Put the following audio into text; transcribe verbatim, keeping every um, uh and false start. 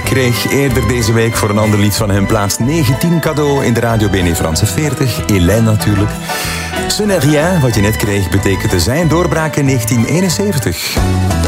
kreeg eerder deze week voor een ander lied van hem plaats negentien cadeau in de Radio B N E Franse veertig. Hélène natuurlijk. Ce n'est rien, wat je net kreeg, betekende zijn doorbraak in negentien eenenzeventig.